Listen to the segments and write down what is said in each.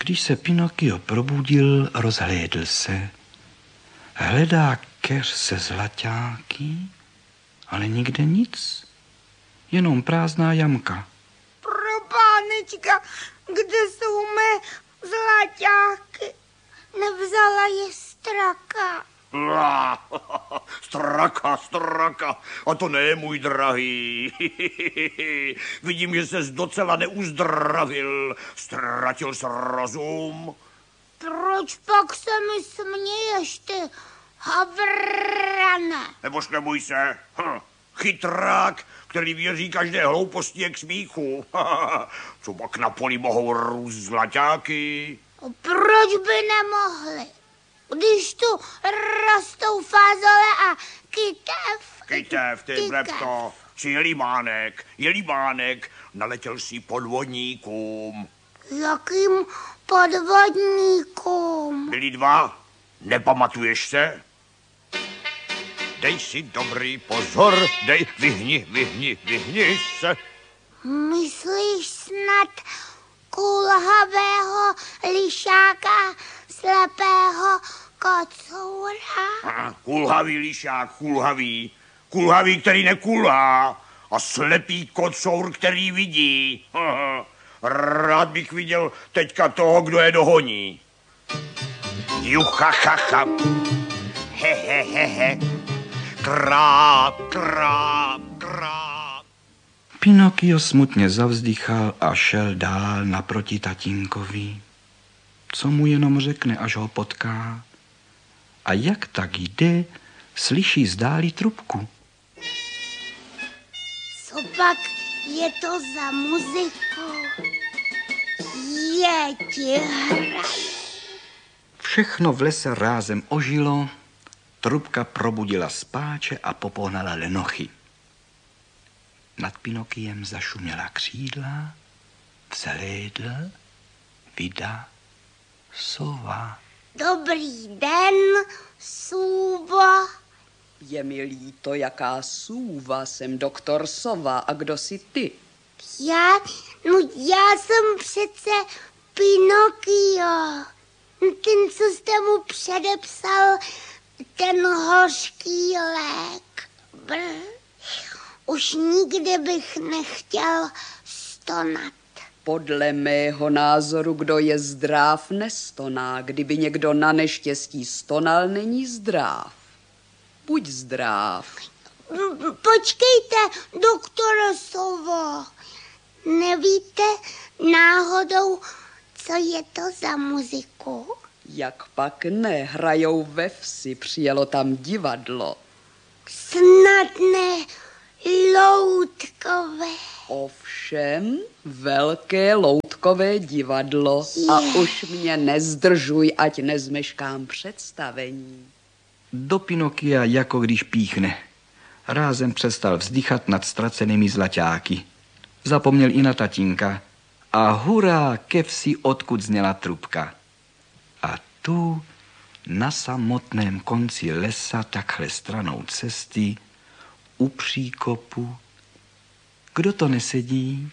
Když se Pinokio probudil, rozhlédl se. Hledá keř se zlaťáky, ale nikde nic. Jenom prázdná jamka. Propánečka, kde jsou mé zlaťáky? Nevzala je straka. Straka, a to ne, můj drahý. Vidím, že ses docela neuzdravil, ztratil jsi rozum. Proč pak se mi směješ, ty havrane? Nebož neboj se, chytrák, který věří každé hlouposti je k smíchu. Co pak na poli mohou růst zlaťáky? Proč by nemohli? Když tu rostou fázole a kytev. Kytev, ty brebto, či jelímánek, naletěl si podvodníkům. Jakým podvodníkům? Byli dva, nepamatuješ se? Dej si dobrý pozor, vyhni se. Myslíš snad kulhavého lišáka, slepého kocoura? Kulhavý lišák, kulhavý, který nekulhá, a slepý kocour, který vidí. Rád bych viděl teďka toho, kdo je dohoní. Juchachacha, he, kráp. Pinokio smutně zavzdychal a šel dál naproti tatínkovi. Co mu jenom řekne, až ho potká. A jak tak jde, slyší zdáli trubku. Co pak je to za muziku? Je ti hraje. Všechno v lese rázem ožilo, trubka probudila spáče a popohnala lenochy. Nad Pinokiem zašuměla křídla, vzhlédl, vida, sova. Dobrý den, Sůvo. Je mi líto, jaká sůva, jsem doktor Sova. A kdo jsi ty? Já jsem přece Pinokio. Ten, co jste mu předepsal, ten hořký lék. Už nikdy bych nechtěl stonat. Podle mého názoru, kdo je zdráv, nestoná. Kdyby někdo na neštěstí stonal, není zdráv. Buď zdráv. Počkejte, doktore Sovo. Nevíte náhodou, co je to za muziku? Jak pak ne, hrajou ve vsi, přijelo tam divadlo. Snad ne loutkové. Ovšem, velké loutkové divadlo. A už mě nezdržuj, ať nezmeškám představení. Do Pinokia jako když píchne. Rázem přestal vzdychat nad ztracenými zlaťáky. Zapomněl i na tatínka. A hurá ke vsi, odkud zněla trubka. A tu na samotném konci lesa, takhle stranou cesty, u příkopu. Kdo to nesedí?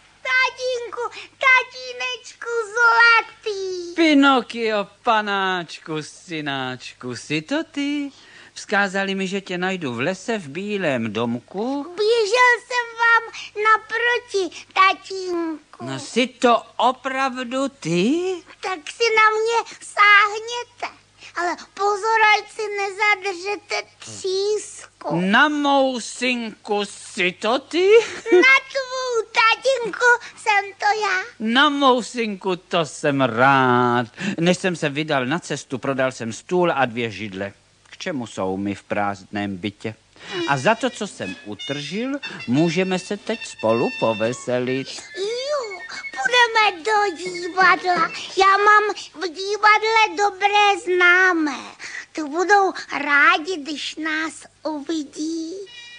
Tatínečku zlatý. Pinokio, panáčku, synáčku, jsi to ty? Vzkázali mi, že tě najdu v lese v bílém domku. Běžel jsem vám naproti, tatínku. No jsi to opravdu ty? Tak si na mě sáhněte. Ale pozor, ať si nezadržete třísku. Na mou synku jsi to ty? Na tvou tatínku jsem to já. Na mou synku to jsem rád. Než jsem se vydal na cestu, prodal jsem stůl a 2 židle. K čemu jsou mi v prázdném bytě? A za to, co jsem utržil, můžeme se teď spolu poveselit. Půjdeme do divadla. Já mám v divadle dobré známé. To budou rádi, když nás uvidí.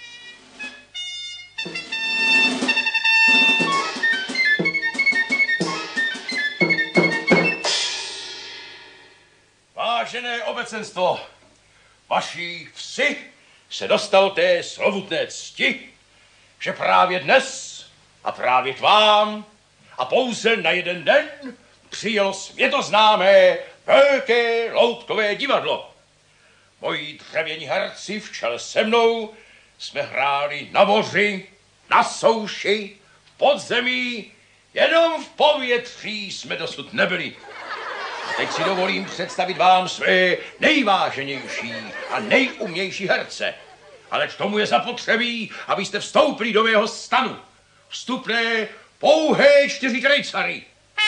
Vážené obecenstvo, vaší vsi se dostal té slovutné cti, že právě dnes a právě k vám a pouze na jeden den přijelo světoznámé velké loutkové divadlo. Moji dřevění herci v čele se mnou jsme hráli na moři, na souši, v podzemí, jenom v povětří jsme dosud nebyli. A teď si dovolím představit vám své nejváženější a nejumější herce. Ale k tomu je zapotřebí, abyste vstoupili do mého stanu. Vstupné pouhé 4 krejcary.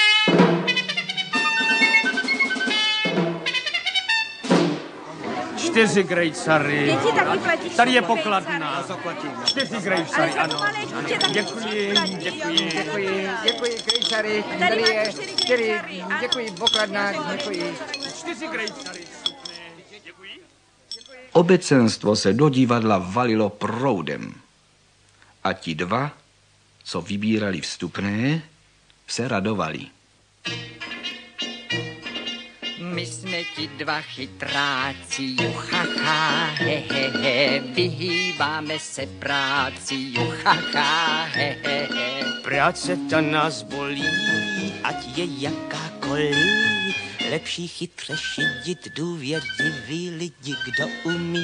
Čtyři grejcary. Děti taky platí. Tady je pokladna. 4 grejcary, ano. Děkuji. Grejcary. Tady máte 4 grejcary. Děkuji, pokladna, děkuji. 4 grejcary. Obecenstvo se do divadla valilo proudem. A ti dva, co vybírali vstupné, se radovali. My jsme ti 2 chytráci, juchacha, hehehe, vyhýbáme se práci, juchacha, hehehe. Práce ta nás bolí, ať je jakákoliv, lepší chytře šidit důvěřivý lidi, kdo umí